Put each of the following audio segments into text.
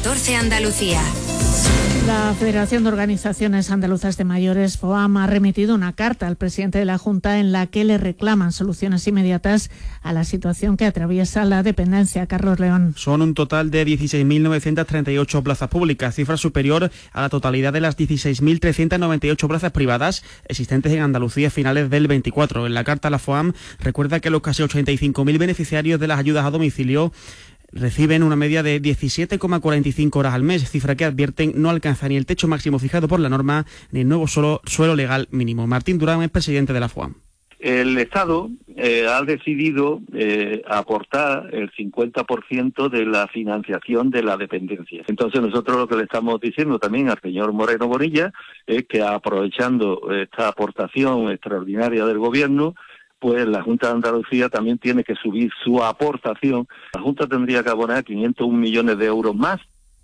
14 Andalucía. La Federación de Organizaciones Andaluzas de Mayores, FOAM, ha remitido una carta al presidente de la Junta en la que le reclaman soluciones inmediatas a la situación que atraviesa la dependencia. Carlos León. Son un total de 16.938 plazas públicas, cifra superior a la totalidad de las 16.398 plazas privadas existentes en Andalucía a finales del 24. En la carta, la FOAM recuerda que los casi 85.000 beneficiarios de las ayudas a domicilio reciben una media de 17,45 horas al mes, cifra que advierten no alcanza ni el techo máximo fijado por la norma ni el nuevo suelo legal mínimo. Martín Durán es presidente de la FOAM. El Estado ha decidido aportar el 50% de la financiación de la dependencia. Entonces nosotros lo que le estamos diciendo también al señor Moreno Bonilla es que, aprovechando esta aportación extraordinaria del Gobierno, pues la Junta de Andalucía también tiene que subir su aportación. La Junta tendría que abonar 501 millones de euros más.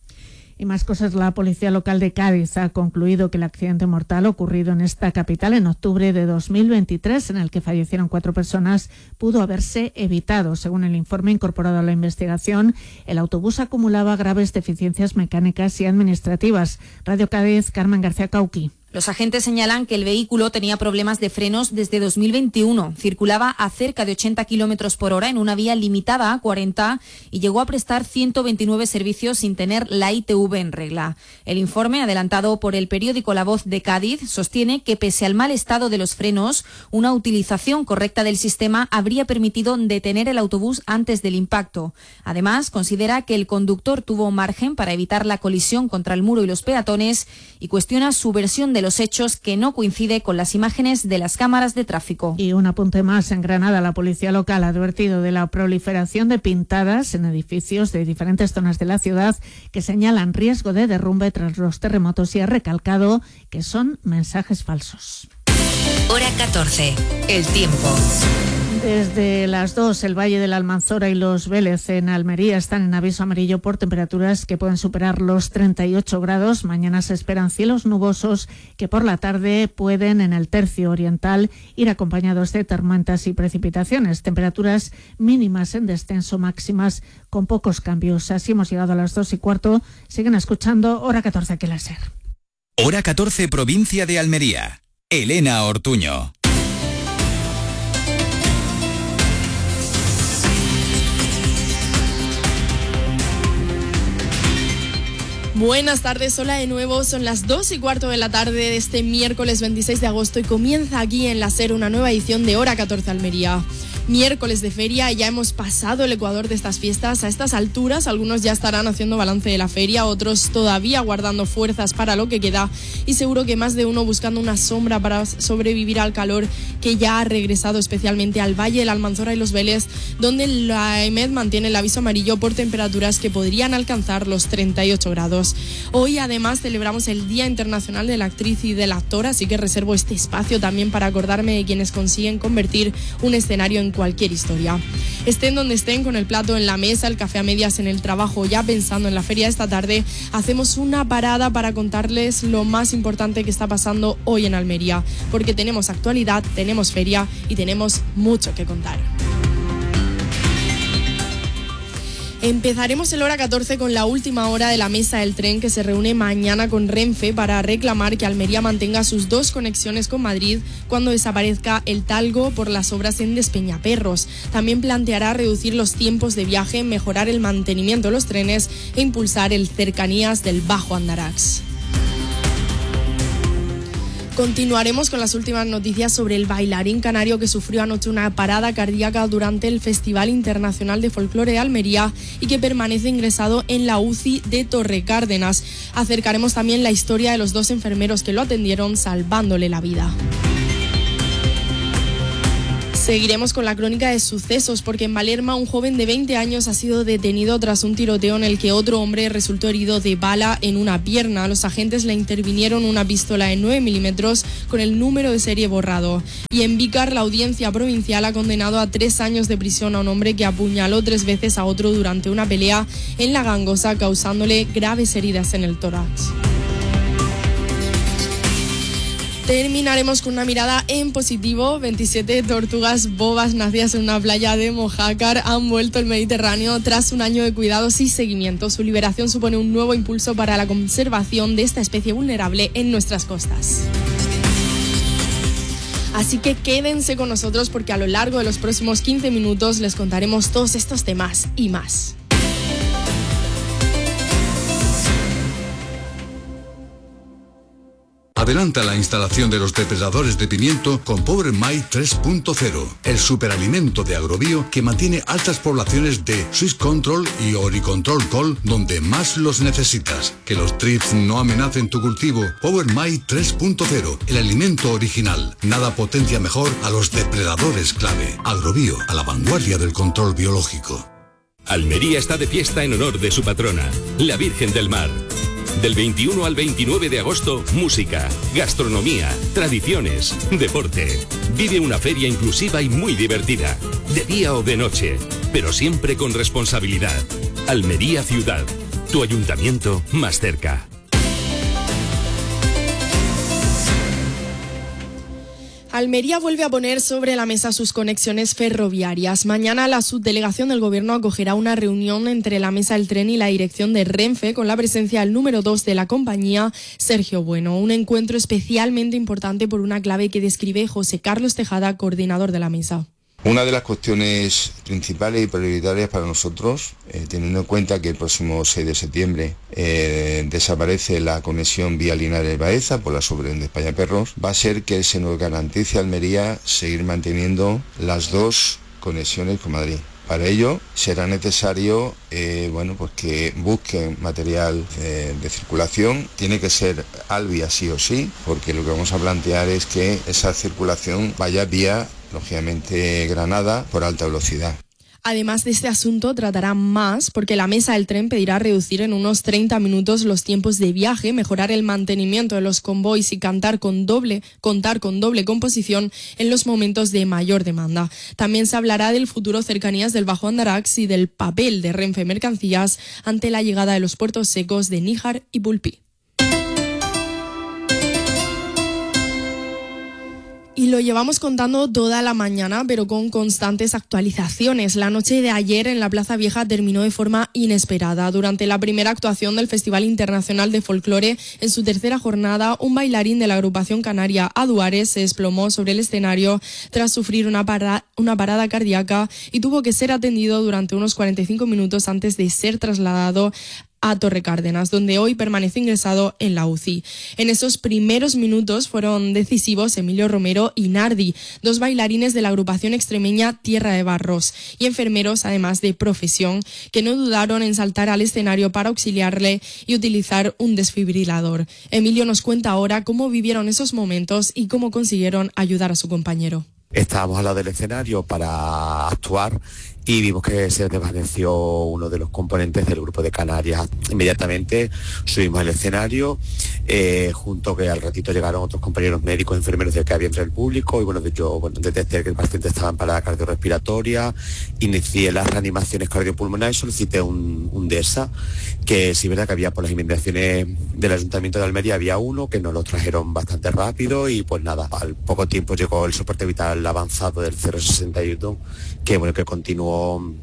Y más cosas, la Policía Local de Cádiz ha concluido que el accidente mortal ocurrido en esta capital en octubre de 2023, en el que fallecieron 4 personas, pudo haberse evitado. Según el informe incorporado a la investigación, el autobús acumulaba graves deficiencias mecánicas y administrativas. Radio Cádiz, Carmen García Cauqui. Los agentes señalan que el vehículo tenía problemas de frenos desde 2021. Circulaba a cerca de 80 kilómetros por hora en una vía limitada a 40 y llegó a prestar 129 servicios sin tener la ITV en regla. El informe, adelantado por el periódico La Voz de Cádiz, sostiene que pese al mal estado de los frenos, una utilización correcta del sistema habría permitido detener el autobús antes del impacto. Además, considera que el conductor tuvo margen para evitar la colisión contra el muro y los peatones y cuestiona su versión de los hechos, que no coincide con las imágenes de las cámaras de tráfico. Y un apunte más: en Granada, la policía local ha advertido de la proliferación de pintadas en edificios de diferentes zonas de la ciudad que señalan riesgo de derrumbe tras los terremotos y ha recalcado que son mensajes falsos. Hora 14, el tiempo. Desde las 2, el Valle de la Almanzora y los Vélez en Almería están en aviso amarillo por temperaturas que pueden superar los 38 grados. Mañana se esperan cielos nubosos que por la tarde pueden, en el tercio oriental, ir acompañados de tormentas y precipitaciones. Temperaturas mínimas en descenso, máximas con pocos cambios. Así hemos llegado a las 2:15. Siguen escuchando Hora 14, aquí la SER. Hora 14, provincia de Almería. Elena Ortuño. Buenas tardes, hola de nuevo, son las 2:15 de la tarde de este miércoles 26 de agosto y comienza aquí en la SER una nueva edición de Hora 14 Almería. Miércoles de feria, ya hemos pasado el ecuador de estas fiestas. A estas alturas algunos ya estarán haciendo balance de la feria, otros todavía guardando fuerzas para lo que queda y seguro que más de uno buscando una sombra para sobrevivir al calor que ya ha regresado, especialmente al Valle de la Almanzora y los Vélez, donde la EMED mantiene el aviso amarillo por temperaturas que podrían alcanzar los 38 grados. Hoy además celebramos el Día Internacional de la Actriz y del Actor, así que reservo este espacio también para acordarme de quienes consiguen convertir un escenario en cualquier historia. Estén donde estén, con el plato en la mesa, el café a medias en el trabajo, ya pensando en la feria de esta tarde, hacemos una parada para contarles lo más importante que está pasando hoy en Almería, porque tenemos actualidad, tenemos feria y tenemos mucho que contar. Empezaremos el Hora 14 con la última hora de la mesa del tren, que se reúne mañana con Renfe para reclamar que Almería mantenga sus 2 conexiones con Madrid cuando desaparezca el Talgo por las obras en Despeñaperros. También planteará reducir los tiempos de viaje, mejorar el mantenimiento de los trenes e impulsar el cercanías del Bajo Andarax. Continuaremos con las últimas noticias sobre el bailarín canario que sufrió anoche una parada cardíaca durante el Festival Internacional de Folclore de Almería y que permanece ingresado en la UCI de Torrecárdenas. Acercaremos también la historia de los 2 enfermeros que lo atendieron, salvándole la vida. Seguiremos con la crónica de sucesos, porque en Valerma un joven de 20 años ha sido detenido tras un tiroteo en el que otro hombre resultó herido de bala en una pierna. Los agentes le intervinieron una pistola de 9 milímetros con el número de serie borrado. Y en Vícar, la audiencia provincial ha condenado a 3 años de prisión a un hombre que apuñaló 3 veces a otro durante una pelea en La Gangosa, causándole graves heridas en el tórax. Terminaremos con una mirada en positivo. 27 tortugas bobas nacidas en una playa de Mojácar han vuelto al Mediterráneo tras un año de cuidados y seguimiento. Su liberación supone un nuevo impulso para la conservación de esta especie vulnerable en nuestras costas. Así que quédense con nosotros porque a lo largo de los próximos 15 minutos les contaremos todos estos temas y más. Adelanta la instalación de los depredadores de pimiento con Power My 3.0, el superalimento de Agrobio que mantiene altas poblaciones de Swiss Control y Oricontrol Col donde más los necesitas. Que los thrips no amenacen tu cultivo. Power My 3.0, el alimento original. Nada potencia mejor a los depredadores clave. Agrobio, a la vanguardia del control biológico. Almería está de fiesta en honor de su patrona, la Virgen del Mar. Del 21 al 29 de agosto, música, gastronomía, tradiciones, deporte. Vive una feria inclusiva y muy divertida, de día o de noche, pero siempre con responsabilidad. Almería Ciudad, tu ayuntamiento más cerca. Almería vuelve a poner sobre la mesa sus conexiones ferroviarias. Mañana la subdelegación del Gobierno acogerá una reunión entre la Mesa del Tren y la dirección de Renfe con la presencia del número 2 de la compañía, Sergio Bueno. Un encuentro especialmente importante por una clave que describe José Carlos Tejada, coordinador de la mesa. Una de las cuestiones principales y prioritarias para nosotros, teniendo en cuenta que el próximo 6 de septiembre desaparece la conexión vía Linares-Baeza por la subvención de España Perros, va a ser que se nos garantice a Almería seguir manteniendo las dos conexiones con Madrid. Para ello será necesario que busquen material de circulación. Tiene que ser Alvia sí o sí, porque lo que vamos a plantear es que esa circulación vaya vía, lógicamente, Granada por alta velocidad. Además de este asunto, tratará más porque la Mesa del Tren pedirá reducir en unos 30 minutos los tiempos de viaje, mejorar el mantenimiento de los convoys y contar con doble composición en los momentos de mayor demanda. También se hablará del futuro cercanías del Bajo Andarax y del papel de Renfe Mercancías ante la llegada de los puertos secos de Níjar y Pulpí. Y lo llevamos contando toda la mañana, pero con constantes actualizaciones. La noche de ayer en la Plaza Vieja terminó de forma inesperada. Durante la primera actuación del Festival Internacional de Folclore, en su tercera jornada, un bailarín de la agrupación canaria Aduares se desplomó sobre el escenario tras sufrir una parada cardíaca y tuvo que ser atendido durante unos 45 minutos antes de ser trasladado a Torre Cárdenas, donde hoy permanece ingresado en la UCI. En esos primeros minutos fueron decisivos Emilio Romero y Nardi, dos bailarines de la agrupación extremeña Tierra de Barros y enfermeros, además de profesión, que no dudaron en saltar al escenario para auxiliarle y utilizar un desfibrilador. Emilio nos cuenta ahora cómo vivieron esos momentos y cómo consiguieron ayudar a su compañero. Estábamos al lado del escenario para actuar y vimos que se desvaneció uno de los componentes del grupo de Canarias. Inmediatamente subimos al escenario, junto que al ratito llegaron otros compañeros médicos, enfermeros de que había entre el público y yo detecté que el paciente estaba en parada cardiorrespiratoria, inicié las reanimaciones cardiopulmonares, solicité un DESA, que sí es verdad que había por las inmediaciones del Ayuntamiento de Almería, había uno que nos lo trajeron bastante rápido y pues nada, al poco tiempo llegó el soporte vital avanzado del 061, que continuó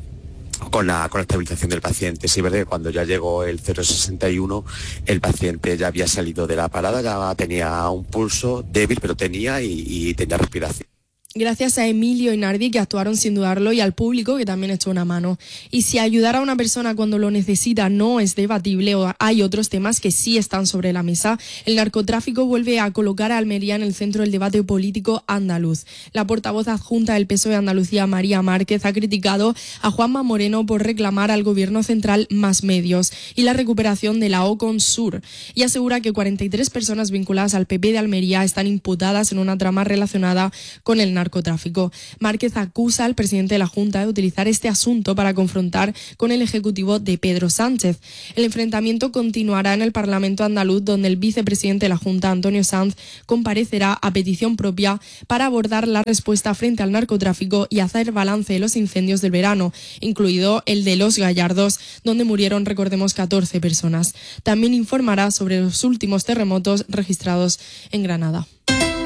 con la estabilización del paciente. Sí, verdad que cuando ya llegó el 061, el paciente ya había salido de la parada, ya tenía un pulso débil, pero tenía respiración. Gracias a Emilio y Nardi, que actuaron sin dudarlo, y al público, que también echó una mano. Y si ayudar a una persona cuando lo necesita no es debatible, o hay otros temas que sí están sobre la mesa, el narcotráfico vuelve a colocar a Almería en el centro del debate político andaluz. La portavoz adjunta del PSOE de Andalucía, María Márquez, ha criticado a Juanma Moreno por reclamar al gobierno central más medios y la recuperación de la OCON Sur, y asegura que 43 personas vinculadas al PP de Almería están imputadas en una trama relacionada con el narcotráfico. Márquez acusa al presidente de la Junta de utilizar este asunto para confrontar con el ejecutivo de Pedro Sánchez. El enfrentamiento continuará en el Parlamento andaluz, donde el vicepresidente de la Junta, Antonio Sanz, comparecerá a petición propia para abordar la respuesta frente al narcotráfico y hacer balance de los incendios del verano, incluido el de Los Gallardos, donde murieron, recordemos, 14 personas. También informará sobre los últimos terremotos registrados en Granada.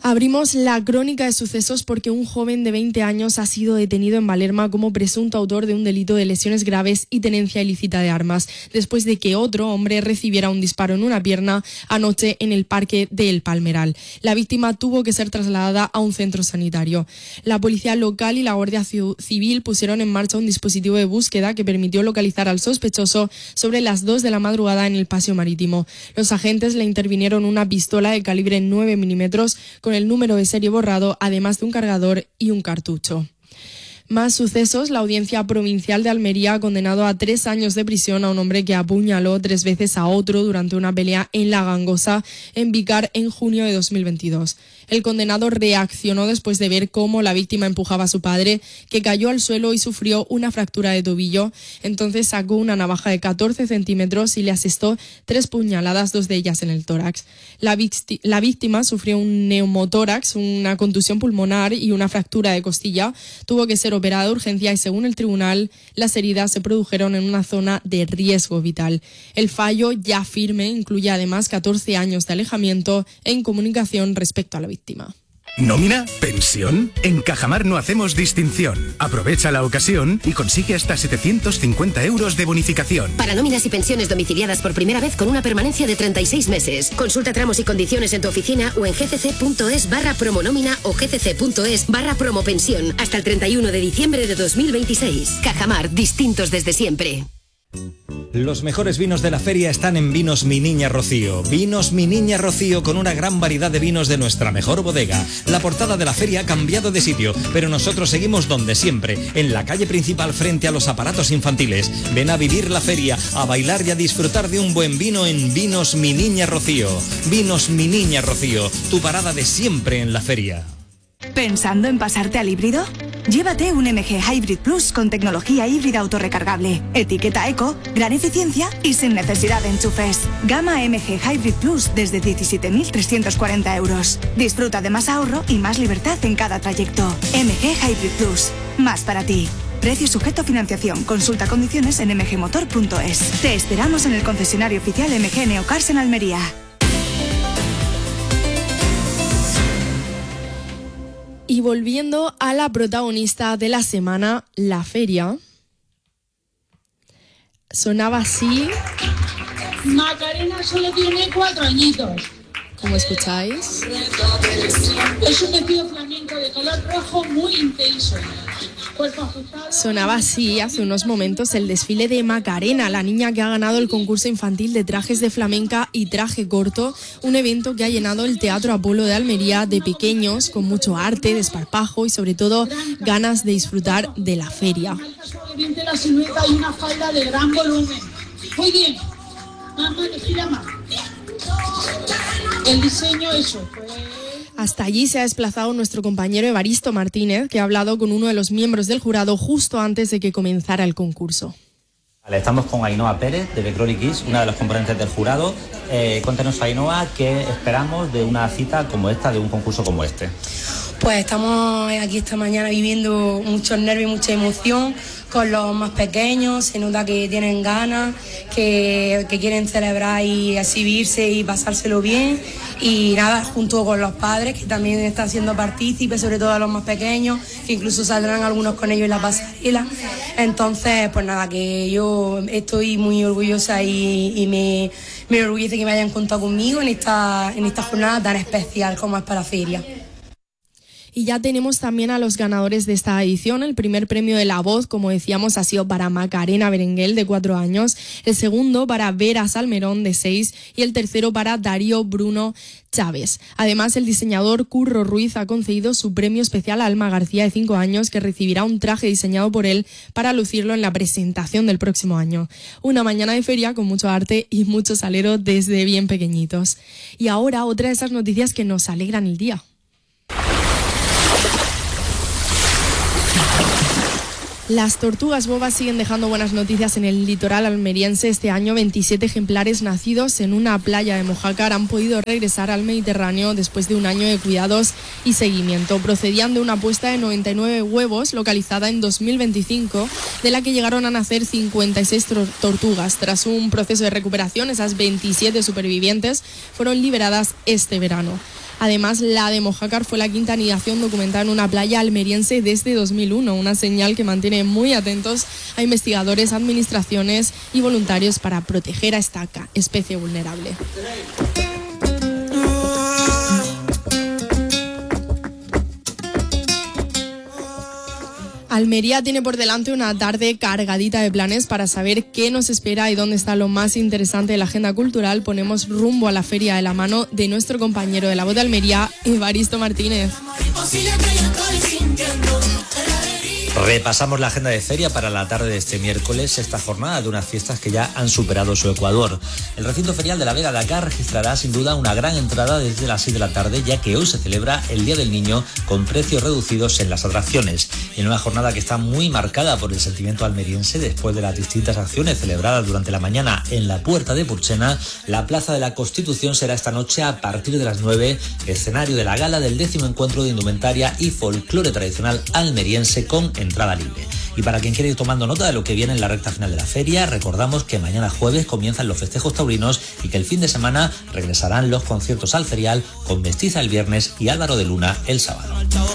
Abrimos la crónica de sucesos porque un joven de 20 años ha sido detenido en Valerma como presunto autor de un delito de lesiones graves y tenencia ilícita de armas, después de que otro hombre recibiera un disparo en una pierna anoche en el parque de El Palmeral. La víctima tuvo que ser trasladada a un centro sanitario. La policía local y la Guardia Civil pusieron en marcha un dispositivo de búsqueda que permitió localizar al sospechoso sobre las 2 de la madrugada en el Paseo Marítimo. Los agentes le intervinieron una pistola de calibre 9 milímetros con el número de serie borrado, además de un cargador y un cartucho. Más sucesos. La Audiencia Provincial de Almería ha condenado a 3 años de prisión a un hombre que apuñaló 3 veces a otro durante una pelea en La Gangosa, en Vícar, en junio de 2022. El condenado reaccionó después de ver cómo la víctima empujaba a su padre, que cayó al suelo y sufrió una fractura de tobillo. Entonces sacó una navaja de 14 centímetros y le asestó 3 puñaladas, 2 de ellas en el tórax. La víctima sufrió un neumotórax, una contusión pulmonar y una fractura de costilla. Tuvo que ser operada de urgencia y, según el tribunal, las heridas se produjeron en una zona de riesgo vital. El fallo, ya firme, incluye además 14 años de alejamiento e incomunicación respecto a la víctima. ¿Nómina? ¿Pensión? En Cajamar no hacemos distinción. Aprovecha la ocasión y consigue hasta 750 euros de bonificación. Para nóminas y pensiones domiciliadas por primera vez con una permanencia de 36 meses. Consulta tramos y condiciones en tu oficina o en gcc.es/promonómina o gcc.es/promopensión hasta el 31 de diciembre de 2026. Cajamar, distintos desde siempre. Los mejores vinos de la feria están en Vinos Mi Niña Rocío. Vinos Mi Niña Rocío, con una gran variedad de vinos de nuestra mejor bodega. La portada de la feria ha cambiado de sitio, pero nosotros seguimos donde siempre, en la calle principal frente a los aparatos infantiles. Ven a vivir la feria, a bailar y a disfrutar de un buen vino en Vinos Mi Niña Rocío. Vinos Mi Niña Rocío, tu parada de siempre en la feria. ¿Pensando en pasarte al híbrido? Llévate un MG Hybrid Plus con tecnología híbrida autorrecargable, etiqueta eco, gran eficiencia y sin necesidad de enchufes. Gama MG Hybrid Plus desde 17.340 euros. Disfruta de más ahorro y más libertad en cada trayecto. MG Hybrid Plus, más para ti. Precio sujeto a financiación. Consulta condiciones en mgmotor.es. Te esperamos en el concesionario oficial MG Neocars en Almería. Y volviendo a la protagonista de la semana, la feria, sonaba así. Macarena solo tiene 4 añitos. ¿Cómo escucháis? Es un vestido flamenco de color rojo muy intenso. Sonaba así hace unos momentos el desfile de Macarena, la niña que ha ganado el concurso infantil de trajes de flamenca y traje corto, un evento que ha llenado el Teatro Apolo de Almería de pequeños con mucho arte, desparpajo y sobre todo ganas de disfrutar de la feria. Suavemente la silueta y una falda de gran volumen. Muy bien. Gira más. El diseño, eso. Hasta allí se ha desplazado nuestro compañero Evaristo Martínez, que ha hablado con uno de los miembros del jurado justo antes de que comenzara el concurso. Estamos con Ainhoa Pérez, de Becrori Kids, una de las componentes del jurado. Cuéntanos, Ainhoa, ¿qué esperamos de una cita como esta, de un concurso como este? Pues estamos aquí esta mañana viviendo muchos nervios y mucha emoción con los más pequeños. Se nota que tienen ganas, que quieren celebrar y exhibirse y pasárselo bien. Y nada, junto con los padres, que también están siendo partícipes, sobre todo a los más pequeños, que incluso saldrán algunos con ellos en la pasarela. Entonces, pues nada, que yo estoy muy orgullosa y me enorgullece que me hayan contado conmigo en esta jornada tan especial como es para la feria. Y ya tenemos también a los ganadores de esta edición. El primer premio de La Voz, como decíamos, ha sido para Macarena Berenguel, de 4 años. El segundo para Vera Salmerón, de 6. Y el tercero para Darío Bruno Chávez. Además, el diseñador Curro Ruiz ha concedido su premio especial a Alma García, de 5 años, que recibirá un traje diseñado por él para lucirlo en la presentación del próximo año. Una mañana de feria con mucho arte y mucho salero desde bien pequeñitos. Y ahora, otra de esas noticias que nos alegran el día. Las tortugas bobas siguen dejando buenas noticias en el litoral almeriense. Este año 27 ejemplares nacidos en una playa de Mojácar han podido regresar al Mediterráneo después de un año de cuidados y seguimiento. Procedían de una puesta de 99 huevos localizada en 2025, de la que llegaron a nacer 56 tortugas. Tras un proceso de recuperación, esas 27 supervivientes fueron liberadas este verano. Además, la de Mojácar fue la quinta anidación documentada en una playa almeriense desde 2001, una señal que mantiene muy atentos a investigadores, administraciones y voluntarios para proteger a esta especie vulnerable. Almería tiene por delante una tarde cargadita de planes. Para saber qué nos espera y dónde está lo más interesante de la agenda cultural, ponemos rumbo a la feria de la mano de nuestro compañero de La Voz de Almería, Evaristo Martínez. Repasamos la agenda de feria para la tarde de este miércoles, esta jornada de unas fiestas que ya han superado su ecuador. El recinto ferial de la Vega de Dakar registrará sin duda una gran entrada desde las 6 de la tarde, ya que hoy se celebra el Día del Niño con precios reducidos en las atracciones. Y en una jornada que está muy marcada por el sentimiento almeriense después de las distintas acciones celebradas durante la mañana en la Puerta de Purchena, la Plaza de la Constitución será esta noche a partir de las 9 escenario de la gala del 10º encuentro de indumentaria y folclore tradicional almeriense con entrada libre. Y para quien quiere ir tomando nota de lo que viene en la recta final de la feria, recordamos que mañana jueves comienzan los festejos taurinos y que el fin de semana regresarán los conciertos al ferial con Mestiza el viernes y Álvaro de Luna el sábado.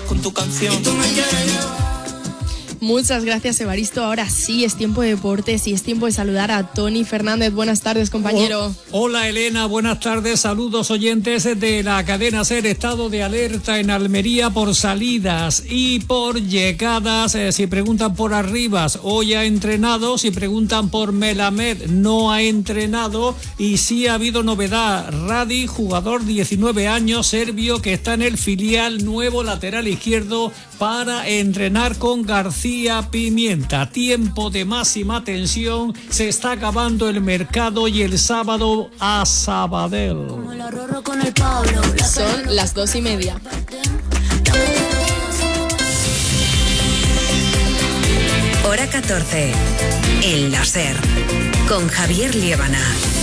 Muchas gracias, Evaristo. Ahora sí es tiempo de deportes y es tiempo de saludar a Tony Fernández. Buenas tardes, compañero. Hola, Elena. Buenas tardes. Saludos, oyentes de la cadena SER. Estado de alerta en Almería por salidas y por llegadas. Si preguntan por Arribas, hoy ha entrenado. Si preguntan por Melamed, no ha entrenado. Y sí ha habido novedad. Radi, jugador 19 años, serbio, que está en el filial, nuevo lateral izquierdo para entrenar con García Pimienta. Tiempo de máxima tensión, se está acabando el mercado y el sábado a Sabadell. Son las 2:30. Hora 14. El láser. Con Javier Liébana.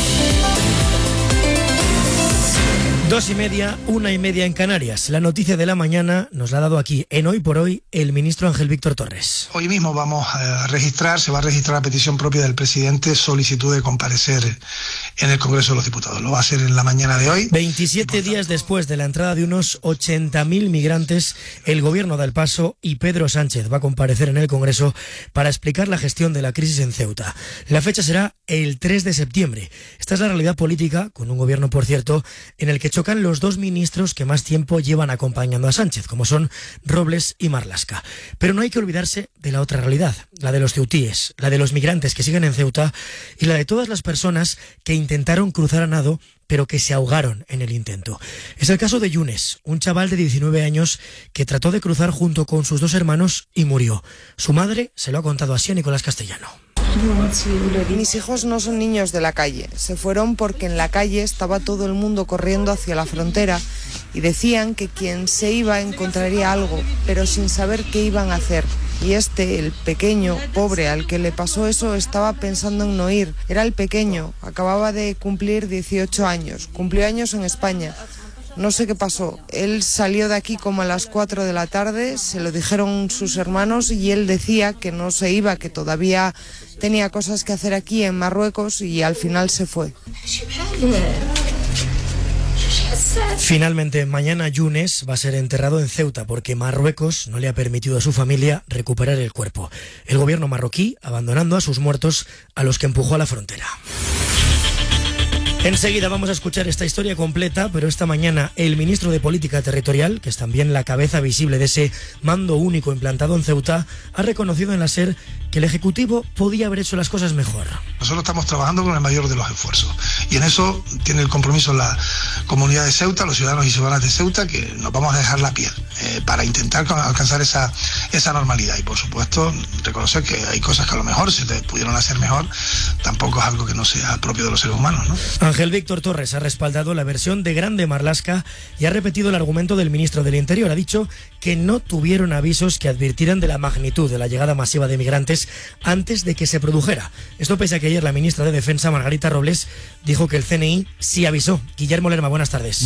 2:30, 1:30 en Canarias. La noticia de la mañana nos la ha dado aquí, en Hoy por Hoy, el ministro Ángel Víctor Torres. Hoy mismo se va a registrar a petición propia del presidente solicitud de comparecer en el Congreso de los Diputados. Lo va a hacer en la mañana de hoy. 27 días después de la entrada de unos 80.000 migrantes, el gobierno da el paso y Pedro Sánchez va a comparecer en el Congreso para explicar la gestión de la crisis en Ceuta. La fecha será el 3 de septiembre. Esta es la realidad política, con un gobierno, por cierto, en el que chocan los dos ministros que más tiempo llevan acompañando a Sánchez, como son Robles y Marlaska. Pero no hay que olvidarse de la otra realidad, la de los ceutíes, la de los migrantes que siguen en Ceuta y la de todas las personas que intentaron cruzar a nado pero que se ahogaron en el intento. Es el caso de Yunes, un chaval de 19 años que trató de cruzar junto con sus dos hermanos y murió. Su madre se lo ha contado así a Nicolás Castellano. Mis hijos no son niños de la calle, se fueron porque en la calle estaba todo el mundo corriendo hacia la frontera y decían que quien se iba encontraría algo, pero sin saber qué iban a hacer. Y el pequeño, pobre, al que le pasó eso, estaba pensando en no ir. Era el pequeño, acababa de cumplir 18 años, cumplió años en España. No sé qué pasó, él salió de aquí como a las 4 de la tarde, se lo dijeron sus hermanos y él decía que no se iba, que todavía tenía cosas que hacer aquí en Marruecos y al final se fue. Finalmente, mañana Yunes va a ser enterrado en Ceuta porque Marruecos no le ha permitido a su familia recuperar el cuerpo. El gobierno marroquí abandonando a sus muertos a los que empujó a la frontera. Enseguida vamos a escuchar esta historia completa, pero esta mañana el ministro de Política Territorial, que es también la cabeza visible de ese mando único implantado en Ceuta, ha reconocido en la SER que el Ejecutivo podía haber hecho las cosas mejor. Nosotros estamos trabajando con el mayor de los esfuerzos y en eso tiene el compromiso la comunidad de Ceuta, los ciudadanos y ciudadanas de Ceuta, que nos vamos a dejar la piel para intentar alcanzar esa normalidad y por supuesto reconocer que hay cosas que a lo mejor se pudieron hacer mejor, tampoco es algo que no sea propio de los seres humanos, ¿no? Ángel Víctor Torres ha respaldado la versión de Grande Marlaska y ha repetido el argumento del ministro del Interior. Ha dicho que no tuvieron avisos que advirtieran de la magnitud de la llegada masiva de migrantes antes de que se produjera. Esto pese a que ayer la ministra de Defensa, Margarita Robles, dijo que el CNI sí avisó. Guillermo Lerma, buenas tardes.